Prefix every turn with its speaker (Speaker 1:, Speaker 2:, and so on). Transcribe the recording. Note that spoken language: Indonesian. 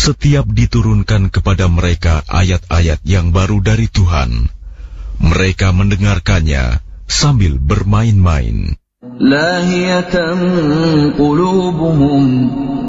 Speaker 1: Setiap diturunkan kepada mereka ayat-ayat yang baru dari Tuhan, mereka mendengarkannya sambil bermain-main.
Speaker 2: Lahiyatan qulubuhum